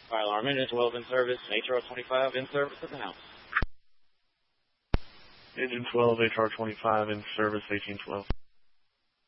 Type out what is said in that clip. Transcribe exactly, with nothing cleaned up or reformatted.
Fire alarm engine twelve in service, H R twenty-five in service at the house. Engine twelve, H R twenty-five in service, eighteen twelve.